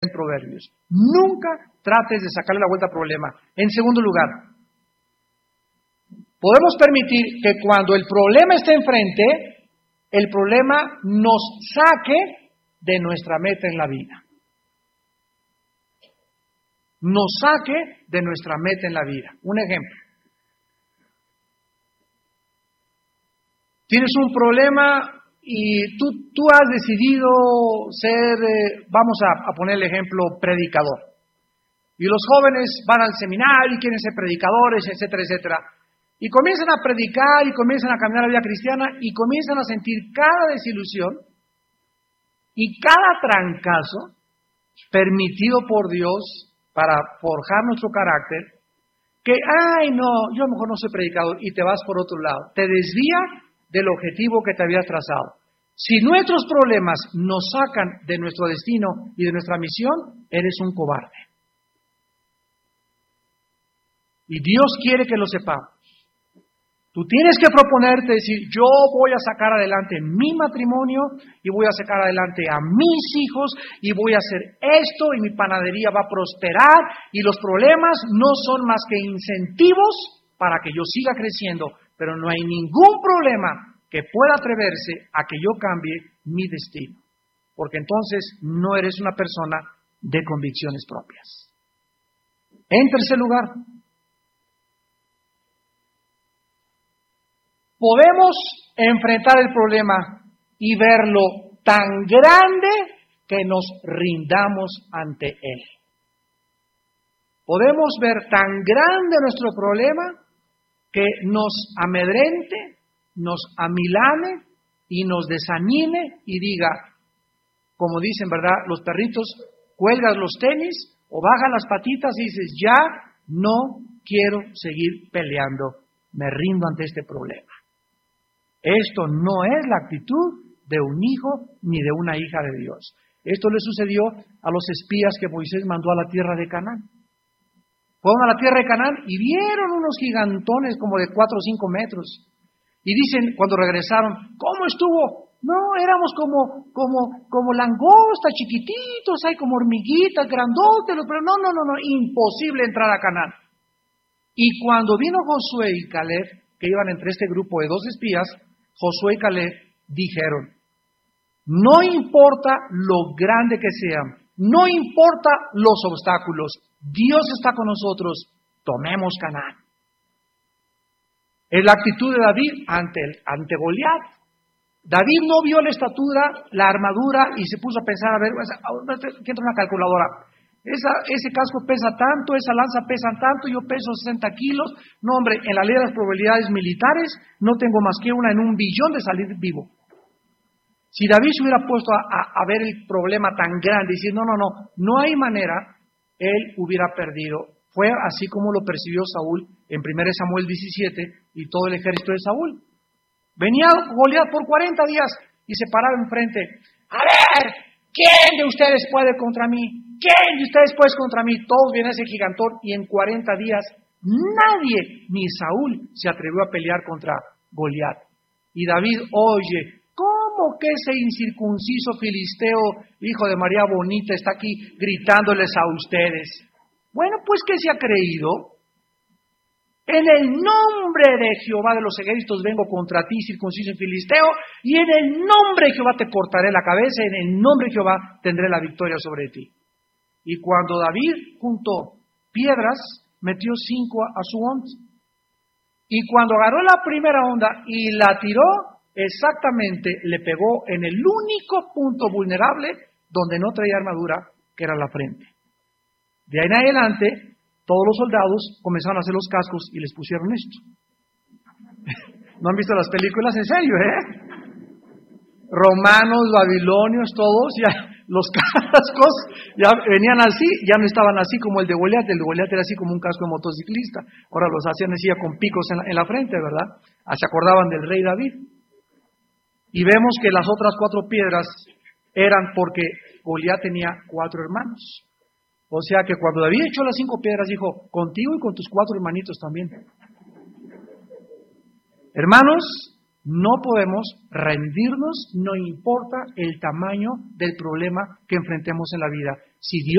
en Proverbios. Nunca trates de sacarle la vuelta al problema. En segundo lugar, podemos permitir que cuando el problema esté enfrente, el problema nos saque de nuestra meta en la vida. Nos saque de nuestra meta en la vida. Un ejemplo. Tienes un problema y tú has decidido ser, vamos a poner el ejemplo, predicador. Y los jóvenes van al seminario y quieren ser predicadores, etcétera, etcétera. Y comienzan a predicar y comienzan a caminar la vida cristiana y comienzan a sentir cada desilusión y cada trancazo permitido por Dios para forjar nuestro carácter, que, ay no, yo a lo mejor no soy predicador, y te vas por otro lado. Te desvía del objetivo que te habías trazado. Si nuestros problemas nos sacan de nuestro destino y de nuestra misión, eres un cobarde. Y Dios quiere que lo sepamos. Tú tienes que proponerte decir, yo voy a sacar adelante mi matrimonio y voy a sacar adelante a mis hijos y voy a hacer esto y mi panadería va a prosperar y los problemas no son más que incentivos para que yo siga creciendo, pero no hay ningún problema que pueda atreverse a que yo cambie mi destino, porque entonces no eres una persona de convicciones propias. En tercer lugar, podemos enfrentar el problema y verlo tan grande que nos rindamos ante él. Podemos ver tan grande nuestro problema que nos amedrente, nos amilane y nos desanime y diga, como dicen, ¿verdad? Los perritos, cuelgas los tenis o bajas las patitas y dices, ya no quiero seguir peleando, me rindo ante este problema. Esto no es la actitud de un hijo ni de una hija de Dios. Esto le sucedió a los espías que Moisés mandó a la tierra de Canaán. Fueron a la tierra de Canaán y vieron unos gigantones como de 4 o 5 metros. Y dicen, cuando regresaron, ¿cómo estuvo? No, éramos como langostas, chiquititos, hay como hormiguitas, grandotes, pero no, imposible entrar a Canaán. Y cuando vino Josué y Caleb, que iban entre este grupo de 2 espías, Josué y Caleb dijeron, no importa lo grande que sean, no importa los obstáculos, Dios está con nosotros, tomemos Canaán. Es la actitud de David ante Goliat. David no vio la estatura, la armadura y se puso a pensar, a ver, que entra una calculadora. Ese casco pesa tanto, esa lanza pesa tanto, yo peso 60 kilos. No, hombre, en la ley de las probabilidades militares no tengo más que una en 1 billón de salir vivo. Si David se hubiera puesto a ver el problema tan grande y decir, no hay manera, él hubiera perdido. Fue así como lo percibió Saúl en 1 Samuel 17 y todo el ejército de Saúl. Venía Goliat por 40 días y se paraba enfrente. A ver, ¿quién de ustedes puede contra mí? ¿Quién de ustedes puede contra mí? Todos vienen a ese gigantón y en 40 días nadie, ni Saúl, se atrevió a pelear contra Goliat. Y David, oye, ¿cómo que ese incircunciso filisteo, hijo de María Bonita, está aquí gritándoles a ustedes? Bueno, pues ¿qué se ha creído? En el nombre de Jehová de los ejércitos vengo contra ti, circunciso filisteo, y en el nombre de Jehová te cortaré la cabeza, en el nombre de Jehová tendré la victoria sobre ti. Y cuando David juntó piedras, metió 5 a su onda. Y cuando agarró la primera onda y la tiró, exactamente le pegó en el único punto vulnerable donde no traía armadura, que era la frente. De ahí en adelante, todos los soldados comenzaron a hacer los cascos y les pusieron esto. ¿No han visto las películas? En serio, Romanos, babilonios, todos, ya los cascos ya venían así, ya no estaban así como el de Goliat era así como un casco de motociclista. Ahora los hacían así con picos en la frente, ¿verdad? Se acordaban del rey David. Y vemos que las otras 4 piedras eran porque Goliat tenía 4 hermanos. O sea que cuando David echó las 5 piedras, dijo, contigo y con tus 4 hermanitos también. Hermanos, no podemos rendirnos, no importa el tamaño del problema que enfrentemos en la vida. Si Dios